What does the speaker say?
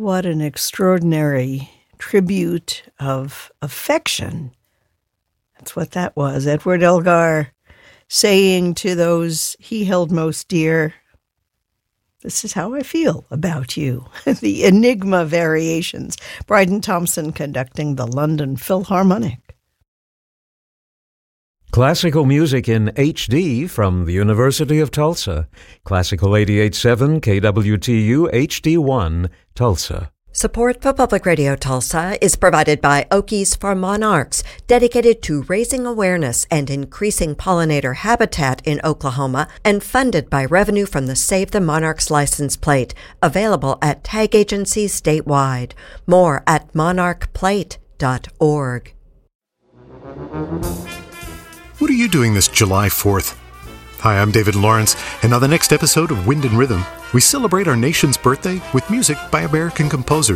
What an extraordinary tribute of affection. That's what that was. Edward Elgar saying to those he held most dear, "This is how I feel about you." The Enigma Variations. Bryden Thompson conducting the London Philharmonic. Classical music in HD from the University of Tulsa. Classical 88.7 KWTU HD1, Tulsa. Support for Public Radio Tulsa is provided by Okies for Monarchs, dedicated to raising awareness and increasing pollinator habitat in Oklahoma, and funded by revenue from the Save the Monarchs license plate, available at tag agencies statewide. More at monarchplate.org. What are you doing this July 4th? Hi, I'm David Lawrence, and on the next episode of Wind and Rhythm, we celebrate our nation's birthday with music by American composers.